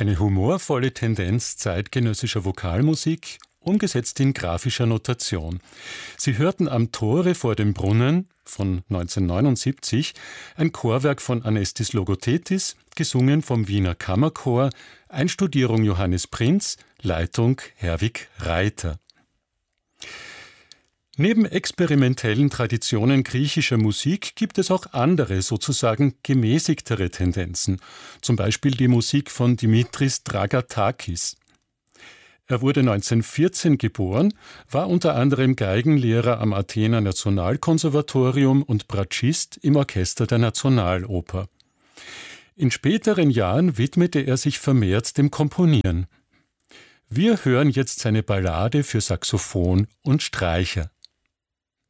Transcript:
Eine humorvolle Tendenz zeitgenössischer Vokalmusik, umgesetzt in grafischer Notation. Sie hörten am Tore vor dem Brunnen von 1979 ein Chorwerk von Anestis Logothetis, gesungen vom Wiener Kammerchor, Einstudierung Johannes Prinz, Leitung Herwig Reiter. Neben experimentellen Traditionen griechischer Musik gibt es auch andere, sozusagen gemäßigtere Tendenzen, zum Beispiel die Musik von Dimitris Dragatakis. Er wurde 1914 geboren, war unter anderem Geigenlehrer am Athener Nationalkonservatorium und Bratschist im Orchester der Nationaloper. In späteren Jahren widmete er sich vermehrt dem Komponieren. Wir hören jetzt seine Ballade für Saxophon und Streicher.